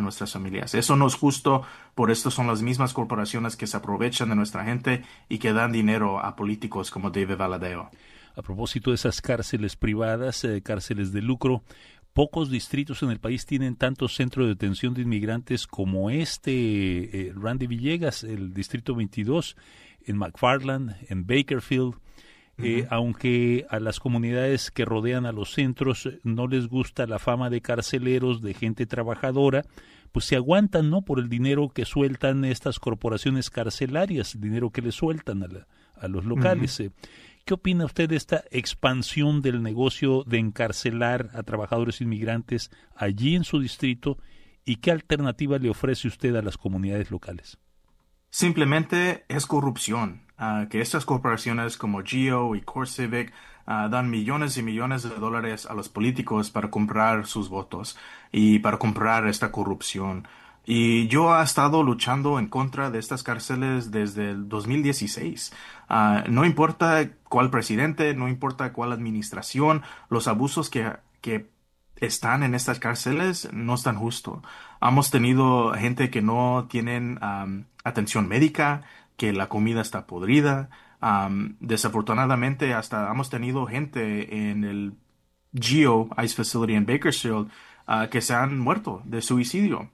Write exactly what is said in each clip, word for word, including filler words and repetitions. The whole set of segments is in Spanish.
nuestras familias. Eso no es justo, por esto son las mismas corporaciones que se aprovechan de nuestra gente y que dan dinero a políticos como David Valadao. A propósito de esas cárceles privadas, eh, cárceles de lucro, pocos distritos en el país tienen tantos centros de detención de inmigrantes como este, eh, Randy Villegas, el distrito veintidós, en McFarland, en Bakersfield. Eh, uh-huh. Aunque a las comunidades que rodean a los centros no les gusta la fama de carceleros, de gente trabajadora, pues se aguantan, ¿no?, por el dinero que sueltan estas corporaciones carcelarias, el dinero que les sueltan a, la, a los locales. Uh-huh. Eh, ¿Qué opina usted de esta expansión del negocio de encarcelar a trabajadores inmigrantes allí en su distrito y qué alternativa le ofrece usted a las comunidades locales? Simplemente es corrupción. Uh, que estas corporaciones como Geo y CoreCivic uh, dan millones y millones de dólares a los políticos para comprar sus votos y para comprar esta corrupción. Y yo he estado luchando en contra de estas cárceles desde el dos mil dieciséis. Uh, no importa cuál presidente, no importa cuál administración, los abusos que, que están en estas cárceles no están justos. Hemos tenido gente que no tienen um, atención médica, que la comida está podrida. Um, desafortunadamente, hasta hemos tenido gente en el Geo ICE Facility en Bakersfield uh, que se han muerto de suicidio.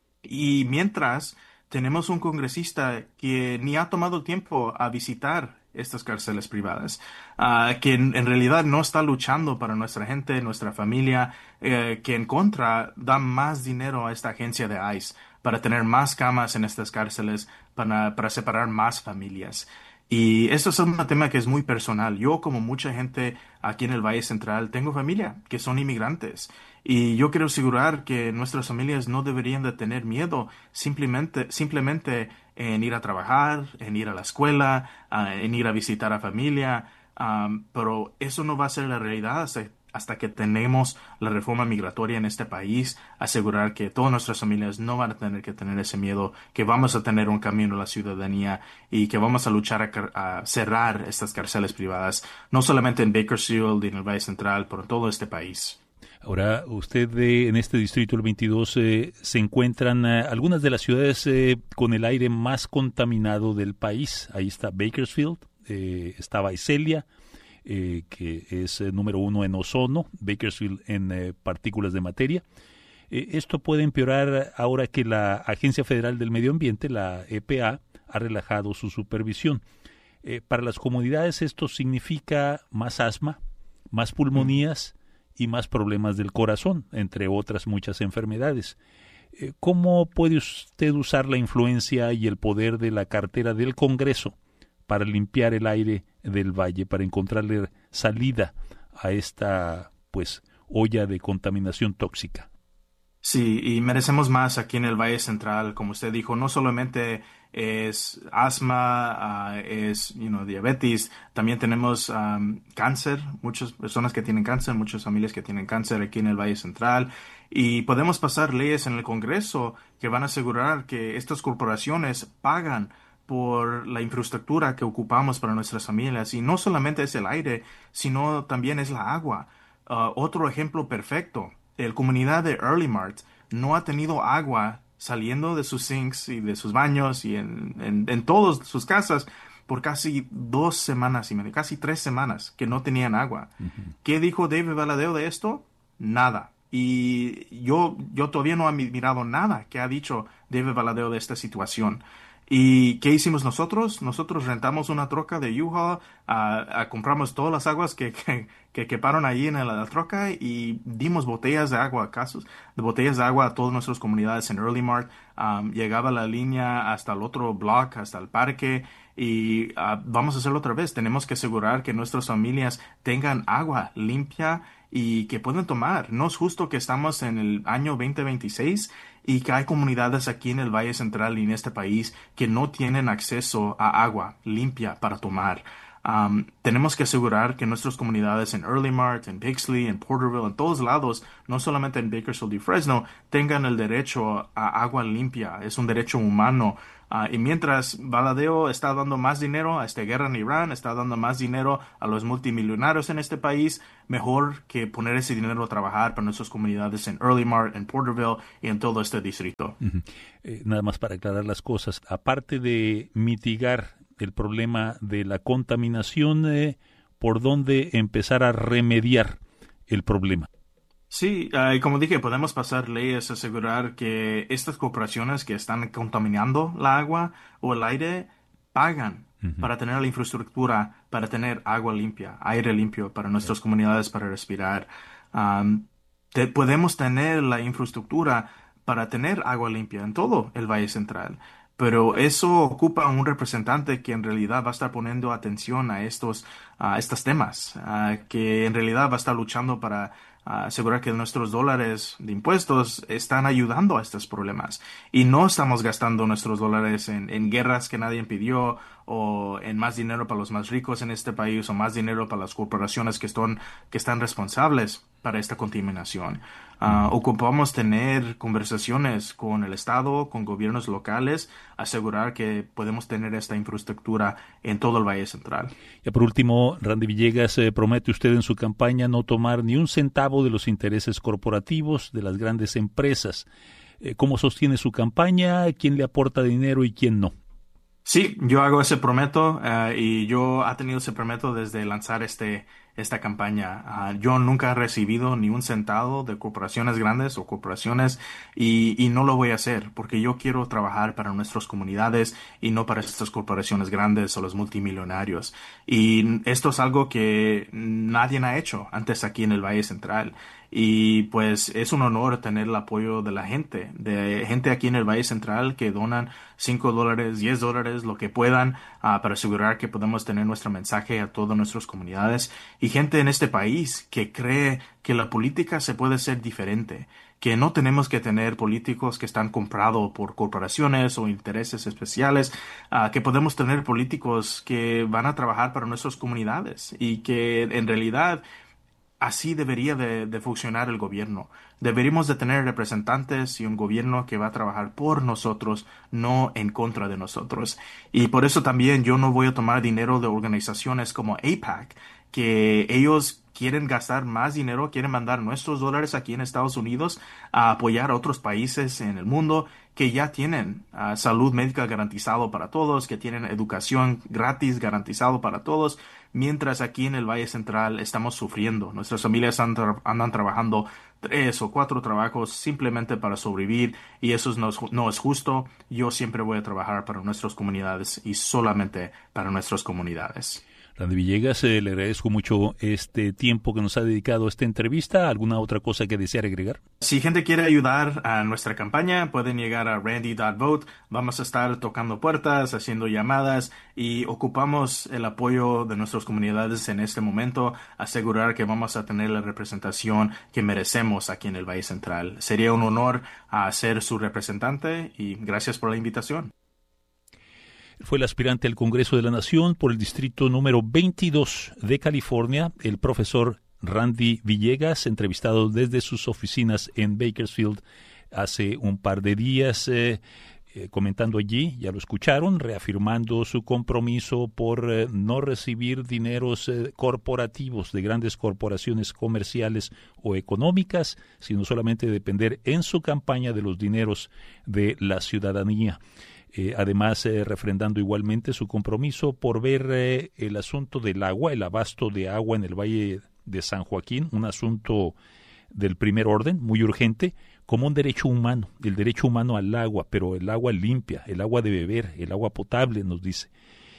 Y mientras tenemos un congresista que ni ha tomado tiempo a visitar estas cárceles privadas, uh, que en, en realidad no está luchando para nuestra gente, nuestra familia, eh, que en contra da más dinero a esta agencia de ICE para tener más camas en estas cárceles, para, para separar más familias. Y esto es un tema que es muy personal. Yo, como mucha gente aquí en el Valle Central, tengo familia que son inmigrantes. Y yo quiero asegurar que nuestras familias no deberían de tener miedo simplemente, simplemente en ir a trabajar, en ir a la escuela, uh, en ir a visitar a familia. Um, pero eso no va a ser la realidad hasta, hasta que tenemos la reforma migratoria en este país, asegurar que todas nuestras familias no van a tener que tener ese miedo, que vamos a tener un camino a la ciudadanía y que vamos a luchar a, a cerrar estas cárceles privadas, no solamente en Bakersfield y en el Valle Central, pero en todo este país. Ahora, usted eh, en este distrito, el veintidós, eh, se encuentran eh, algunas de las ciudades eh, con el aire más contaminado del país. Ahí está Bakersfield, eh, está Visalia, eh, que es eh, número uno en ozono, Bakersfield en eh, partículas de materia. Eh, esto puede empeorar ahora que la Agencia Federal del Medio Ambiente, la E P A, ha relajado su supervisión. Eh, para las comunidades esto significa más asma, más pulmonías, mm. y más problemas del corazón, entre otras muchas enfermedades. ¿Cómo puede usted usar la influencia y el poder de la cartera del Congreso para limpiar el aire del valle, para encontrarle salida a esta, pues, olla de contaminación tóxica? Sí, y merecemos más aquí en el Valle Central, como usted dijo, no solamente es asma, uh, es you know, diabetes, también tenemos um, cáncer, muchas personas que tienen cáncer, muchas familias que tienen cáncer aquí en el Valle Central, y podemos pasar leyes en el Congreso que van a asegurar que estas corporaciones pagan por la infraestructura que ocupamos para nuestras familias, y no solamente es el aire, sino también es la agua. Uh, otro ejemplo perfecto. La comunidad de Early Mart no ha tenido agua saliendo de sus sinks y de sus baños y en, en, en todas sus casas por casi dos semanas y media, casi tres semanas que no tenían agua. Uh-huh. ¿Qué dijo David Valadao de esto? Nada. Y yo, yo todavía no he mirado nada que ha dicho David Valadao de esta situación. ¿Y qué hicimos nosotros? Nosotros rentamos una troca de U-Haul, uh, uh, compramos todas las aguas que, que, que queparon ahí en la, la troca y dimos botellas de agua, casos de botellas de agua a todas nuestras comunidades en Early Mart. Um, llegaba la línea hasta el otro block, hasta el parque, y uh, vamos a hacerlo otra vez. Tenemos que asegurar que nuestras familias tengan agua limpia y que pueden tomar. No es justo que estamos en el año veinte veintiséis y que hay comunidades aquí en el Valle Central y en este país que no tienen acceso a agua limpia para tomar. Um, tenemos que asegurar que nuestras comunidades en Early Mart, en Bixley, en Porterville, en todos lados, no solamente en Bakersfield y Fresno, tengan el derecho a agua limpia. Es un derecho humano. Uh, y mientras Valadeo está dando más dinero a esta guerra en Irán, está dando más dinero a los multimillonarios en este país, mejor que poner ese dinero a trabajar para nuestras comunidades en Early Mart, en Porterville y en todo este distrito. Uh-huh. Eh, nada más para aclarar las cosas, aparte de mitigar el problema de la contaminación, eh, ¿por dónde empezar a remediar el problema? Sí, uh, y como dije, podemos pasar leyes, asegurar que estas corporaciones que están contaminando la agua o el aire pagan uh-huh. para tener la infraestructura, para tener agua limpia, aire limpio para nuestras yeah. comunidades para respirar. Um, te, podemos tener la infraestructura para tener agua limpia en todo el Valle Central. Pero eso ocupa un representante que en realidad va a estar poniendo atención a estos, a estos temas, uh, que en realidad va a estar luchando para Uh, asegurar que nuestros dólares de impuestos están ayudando a estos problemas y no estamos gastando nuestros dólares en, en guerras que nadie pidió o en más dinero para los más ricos en este país o más dinero para las corporaciones que están, que están responsables para esta contaminación. Uh, ocupamos tener conversaciones con el Estado, con gobiernos locales, asegurar que podemos tener esta infraestructura en todo el Valle Central. Y por último, Randy Villegas, eh, promete usted en su campaña no tomar ni un centavo de los intereses corporativos de las grandes empresas. Eh, ¿Cómo sostiene su campaña? ¿Quién le aporta dinero y quién no? Sí, yo hago ese prometo uh, y yo he tenido ese prometo desde lanzar este, esta campaña. Uh, yo nunca he recibido ni un centavo de corporaciones grandes o corporaciones y, y no lo voy a hacer porque yo quiero trabajar para nuestras comunidades y no para estas corporaciones grandes o los multimillonarios. Y esto es algo que nadie ha hecho antes aquí en el Valle Central. Y pues es un honor tener el apoyo de la gente, de gente aquí en el Valle Central que donan cinco dólares, diez dólares, lo que puedan uh, para asegurar que podemos tener nuestro mensaje a todas nuestras comunidades. Y gente en este país que cree que la política se puede ser diferente, que no tenemos que tener políticos que están comprados por corporaciones o intereses especiales, uh, que podemos tener políticos que van a trabajar para nuestras comunidades y que en realidad así debería de, de funcionar el gobierno. Deberíamos de tener representantes y un gobierno que va a trabajar por nosotros, no en contra de nosotros. Y por eso también yo no voy a tomar dinero de organizaciones como AIPAC, que ellos quieren gastar más dinero, quieren mandar nuestros dólares aquí en Estados Unidos a apoyar a otros países en el mundo que ya tienen uh, salud médica garantizado para todos, que tienen educación gratis garantizado para todos, mientras aquí en el Valle Central estamos sufriendo. Nuestras familias andan, andan trabajando tres o cuatro trabajos simplemente para sobrevivir y eso no es, no es justo. Yo siempre voy a trabajar para nuestras comunidades y solamente para nuestras comunidades. Randy Villegas, eh, le agradezco mucho este tiempo que nos ha dedicado a esta entrevista. ¿Alguna otra cosa que desear agregar? Si gente quiere ayudar a nuestra campaña, pueden llegar a randy punto vote. Vamos a estar tocando puertas, haciendo llamadas y ocupamos el apoyo de nuestras comunidades en este momento, asegurar que vamos a tener la representación que merecemos aquí en el Valle Central. Sería un honor a ser su representante y gracias por la invitación. Fue el aspirante al Congreso de la Nación por el distrito número veintidós de California, el profesor Randy Villegas, entrevistado desde sus oficinas en Bakersfield hace un par de días, eh, eh, comentando allí, ya lo escucharon, reafirmando su compromiso por eh, no recibir dineros eh, corporativos de grandes corporaciones comerciales o económicas, sino solamente depender en su campaña de los dineros de la ciudadanía. Eh, además, eh, refrendando igualmente su compromiso por ver eh, el asunto del agua, el abasto de agua en el Valle de San Joaquín, un asunto del primer orden, muy urgente, como un derecho humano, el derecho humano al agua, pero el agua limpia, el agua de beber, el agua potable, nos dice,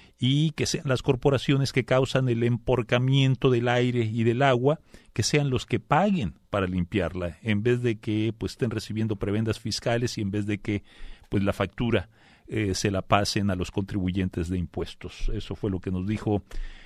y que sean las corporaciones que causan el emporcamiento del aire y del agua, que sean los que paguen para limpiarla, en vez de que pues estén recibiendo prebendas fiscales y en vez de que pues la factura Eh, se la pasen a los contribuyentes de impuestos. Eso fue lo que nos dijo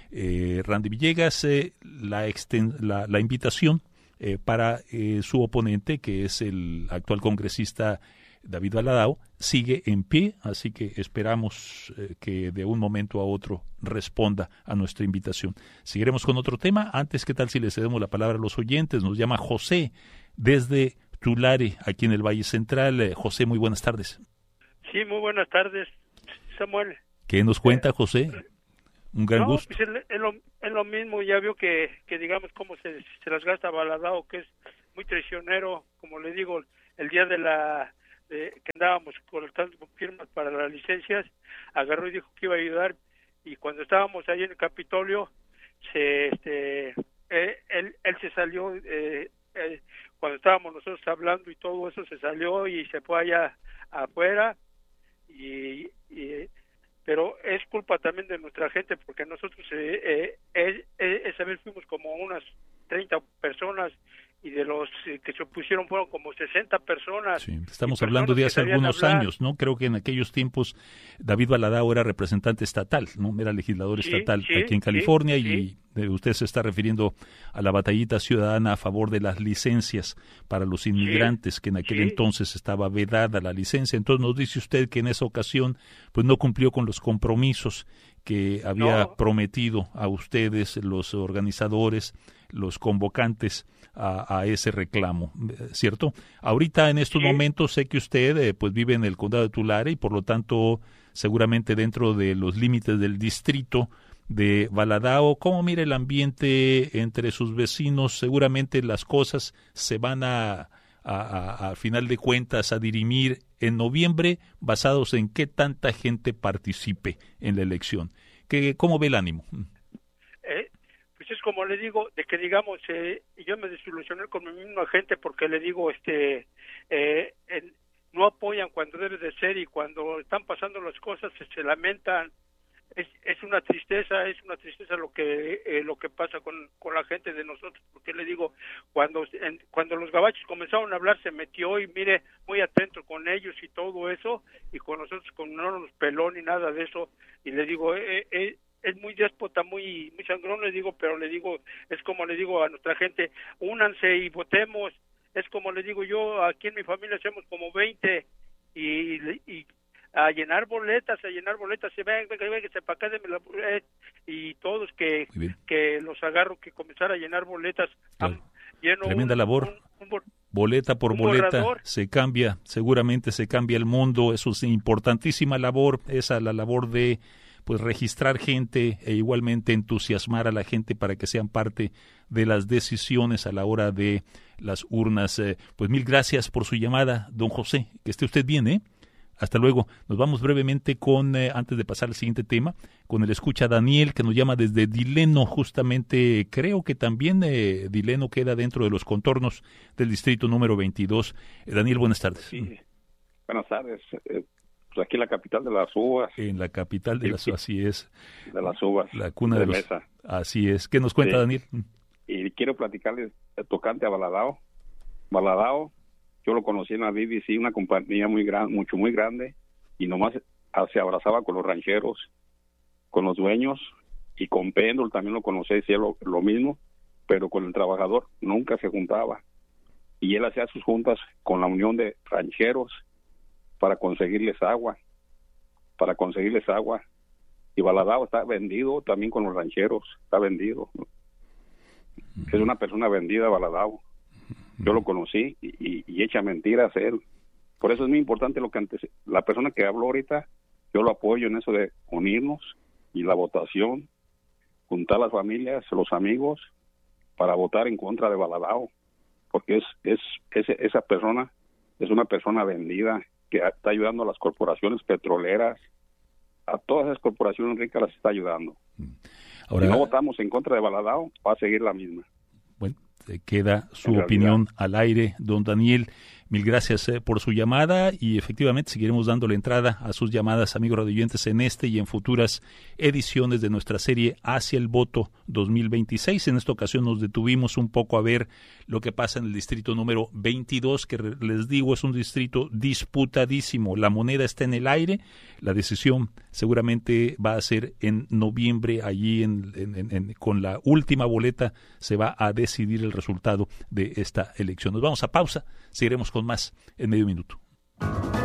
eh, Randy Villegas. Eh, la, exten- la, la invitación eh, para eh, su oponente, que es el actual congresista David Valadao, sigue en pie, así que esperamos eh, que de un momento a otro responda a nuestra invitación. Seguiremos con otro tema. Antes, ¿qué tal si le cedemos la palabra a los oyentes? Nos llama José desde Tulare, aquí en el Valle Central. Eh, José, muy buenas tardes. Sí, muy buenas tardes, Samuel. ¿Qué nos cuenta, José? Un gran no, gusto. Pues es, es, lo, es lo mismo, ya vio que, que digamos cómo se, se las gasta Valadao, que es muy traicionero, como le digo, el día de la de, que andábamos colectando firmas para las licencias, agarró y dijo que iba a ayudar, y cuando estábamos ahí en el Capitolio, se, este, eh, él, él se salió, eh, eh, cuando estábamos nosotros hablando y todo eso, se salió y se fue allá afuera, y, y pero es culpa también de nuestra gente, porque nosotros eh, eh, eh, esa vez fuimos como unas treinta personas, y de los eh, que se opusieron fueron como sesenta personas. Sí, estamos hablando de hace algunos hablar. años, ¿no? Creo que en aquellos tiempos David Valadao era representante estatal, ¿no? Era legislador sí, estatal sí, aquí en California, sí, y sí. usted se está refiriendo a la batallita ciudadana a favor de las licencias para los inmigrantes, sí, que en aquel sí. entonces estaba vedada la licencia. Entonces nos dice usted que en esa ocasión pues no cumplió con los compromisos que había no. prometido a ustedes, los organizadores, los convocantes a, a ese reclamo, ¿cierto? Ahorita en estos sí. momentos sé que usted eh, pues vive en el condado de Tulare y por lo tanto seguramente dentro de los límites del distrito de Valadao. ¿Cómo mira el ambiente entre sus vecinos? Seguramente las cosas se van a, a, a, a final de cuentas a dirimir en noviembre basados en qué tanta gente participe en la elección. ¿Qué, ¿Cómo ve el ánimo? Eh, pues es como le digo, de que digamos, eh, yo me desilusioné con mi misma gente porque le digo, este, eh, el, no apoyan cuando debe de ser, y cuando están pasando las cosas se, se lamentan. Es, es una tristeza, es una tristeza lo que eh, lo que pasa con, con la gente de nosotros, porque le digo, cuando en, cuando los gabachos comenzaron a hablar se metió y mire, muy atento con ellos y todo eso, y con nosotros con no nos peló ni nada de eso, y le digo, eh, eh, es muy déspota, muy muy sangrón, le digo, pero le digo, es como le digo a nuestra gente, únanse y votemos. Es como le digo yo, aquí en mi familia hacemos como veinte, y, y a llenar boletas, a llenar boletas, se ven, venga, venga, se para acá, déme la, eh, y todos que que los agarro, que comenzar a llenar boletas. Claro. Lleno Tremenda un, labor. Un, un, boleta por boleta borrador. Se cambia, seguramente se cambia el mundo. Eso es importantísima labor, esa la labor de pues registrar gente e igualmente entusiasmar a la gente para que sean parte de las decisiones a la hora de las urnas. Eh, pues mil gracias por su llamada, don José. Que esté usted bien, ¿eh? Hasta luego. Nos vamos brevemente con, eh, antes de pasar al siguiente tema, con el escucha Daniel, que nos llama desde Dileno, justamente, creo que también eh, Dileno queda dentro de los contornos del distrito número veintidós. Eh, Daniel, buenas tardes. Sí, buenas tardes. Eh, pues aquí en la capital de las uvas. En la capital de sí, las uvas, así es. De las uvas. La cuna de, de los, mesa. Así es. ¿Qué nos cuenta, sí. Daniel? Y quiero platicarles tocante a Valadao. Valadao, yo lo conocí en la B B C, una compañía muy grande, mucho muy grande, y nomás se abrazaba con los rancheros, con los dueños, y con Pendle también lo conocí, decía lo, lo mismo, pero con el trabajador nunca se juntaba. Y él hacía sus juntas con la unión de rancheros para conseguirles agua, para conseguirles agua. Y Valadao está vendido también con los rancheros, está vendido. Es una persona vendida, Valadao. Yo lo conocí y, y, y echa mentiras él. Por eso es muy importante lo que antes, la persona que habló ahorita, yo lo apoyo en eso de unirnos y la votación, juntar las familias, los amigos, para votar en contra de Valadao, porque es, es, es esa persona es una persona vendida que está ayudando a las corporaciones petroleras, a todas esas corporaciones ricas las está ayudando. Ahora, si no votamos en contra de Valadao, va a seguir la misma. Bueno, queda su opinión al aire, don Daniel. Mil gracias eh, por su llamada, y efectivamente seguiremos dándole entrada a sus llamadas, amigos radioyentes, en este y en futuras ediciones de nuestra serie Hacia el Voto dos mil veintiséis. En esta ocasión nos detuvimos un poco a ver lo que pasa en el distrito número veintidós, que les digo es un distrito disputadísimo. La moneda está en el aire, la decisión seguramente va a ser en noviembre, allí en, en, en, en, con la última boleta se va a decidir el resultado de esta elección. Nos vamos a pausa, seguiremos con más en medio minuto.